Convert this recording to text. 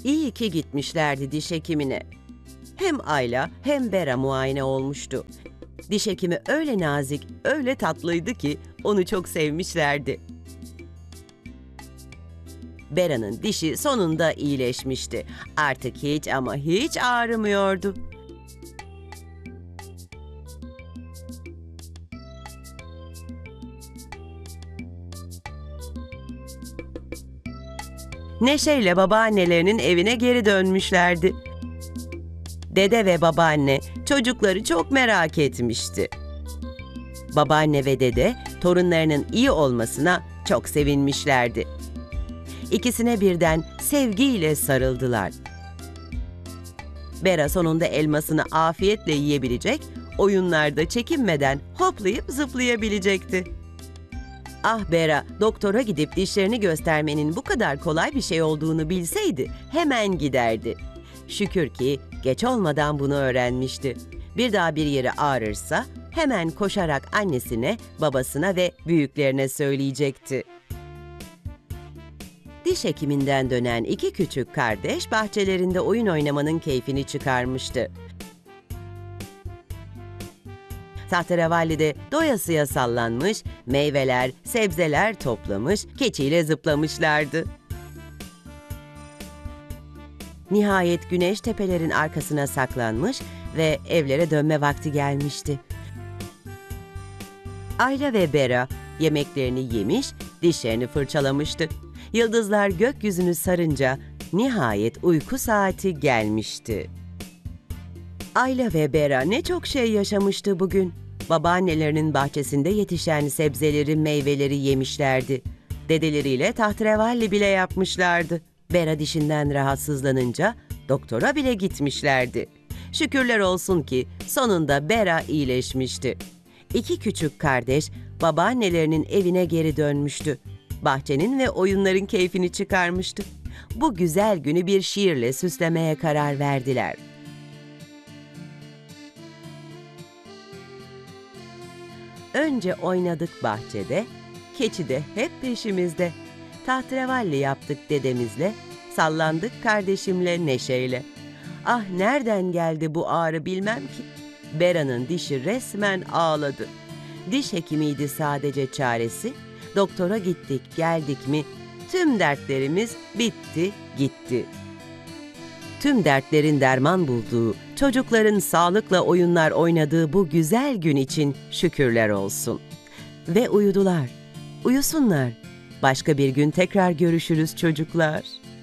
İyi ki gitmişlerdi diş hekimine. Hem Ayla hem Bera muayene olmuştu. Diş hekimi öyle nazik, öyle tatlıydı ki onu çok sevmişlerdi. Bera'nın dişi sonunda iyileşmişti. Artık hiç ama hiç ağrımıyordu. Neşeyle babaannelerinin evine geri dönmüşlerdi. Dede ve babaanne çocukları çok merak etmişti. Babaanne ve dede torunlarının iyi olmasına çok sevinmişlerdi. İkisine birden sevgiyle sarıldılar. Bera sonunda elmasını afiyetle yiyebilecek, oyunlarda çekinmeden hoplayıp zıplayabilecekti. Ah Bera, doktora gidip dişlerini göstermenin bu kadar kolay bir şey olduğunu bilseydi hemen giderdi. Şükür ki geç olmadan bunu öğrenmişti. Bir daha bir yeri ağrırsa hemen koşarak annesine, babasına ve büyüklerine söyleyecekti. Diş hekiminden dönen iki küçük kardeş bahçelerinde oyun oynamanın keyfini çıkarmıştı. Tahterevalli'de doyasıya sallanmış, meyveler, sebzeler toplamış, keçiyle zıplamışlardı. Nihayet güneş tepelerin arkasına saklanmış ve evlere dönme vakti gelmişti. Ayla ve Bera yemeklerini yemiş, dişlerini fırçalamıştı. Yıldızlar gökyüzünü sarınca nihayet uyku saati gelmişti. Ayla ve Bera ne çok şey yaşamıştı bugün. Babaannelerinin bahçesinde yetişen sebzeleri, meyveleri yemişlerdi. Dedeleriyle tahterevalli bile yapmışlardı. Bera dişinden rahatsızlanınca doktora bile gitmişlerdi. Şükürler olsun ki sonunda Bera iyileşmişti. İki küçük kardeş babaannelerinin evine geri dönmüştü. Bahçenin ve oyunların keyfini çıkarmıştı. Bu güzel günü bir şiirle süslemeye karar verdiler. Önce oynadık bahçede, keçi de hep peşimizde. Tahterevalli yaptık dedemizle, sallandık kardeşimle neşeyle. Ah nereden geldi bu ağrı bilmem ki. Bera'nın dişi resmen ağladı. Diş hekimiydi sadece çaresi. Doktora gittik geldik mi tüm dertlerimiz bitti gitti. Tüm dertlerin derman bulduğu, çocukların sağlıkla oyunlar oynadığı bu güzel gün için şükürler olsun. Ve uyudular. Uyusunlar. Başka bir gün tekrar görüşürüz çocuklar.